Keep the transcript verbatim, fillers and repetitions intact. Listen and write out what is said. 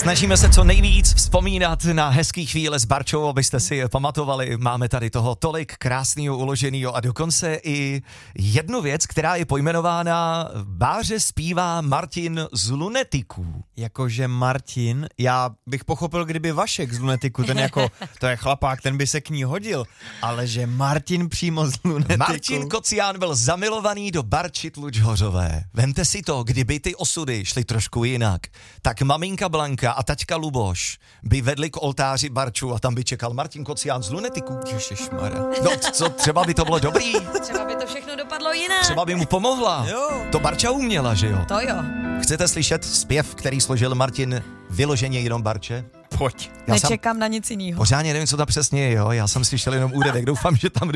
Snažíme se co nejvíc vzpomínat na hezký chvíle s Barčou, abyste si je pamatovali. Máme tady toho tolik krásného uloženého a dokonce i jednu věc, která je pojmenována Báře zpívá Martin z Lunetiků. Jakože Martin, já bych pochopil, kdyby Vašek z Lunetiku, ten jako, to je chlapák, ten by se k ní hodil, ale že Martin přímo z Lunetiku. Martin Kocián byl zamilovaný do Barči Tlučhořové. Vemte si to, kdyby ty osudy šly trošku jinak, tak maminka Blanka a taťka Luboš by vedli k oltáři Barču a tam by čekal Martin Kocián z Lunetiku. Ježišmarja. No co, třeba by to bylo dobrý. Třeba by to všechno dopadlo jinak. Třeba by mu pomohla. Jo. To Barča uměla, že jo? To jo. Chcete slyšet zpěv, který složil Martin vyloženě jenom Barče? Pojď. Já jsem Nečekám na nic jiného. pořádně nevím, co to přesně je, jo? Já jsem slyšel jenom úryvek, doufám, že tam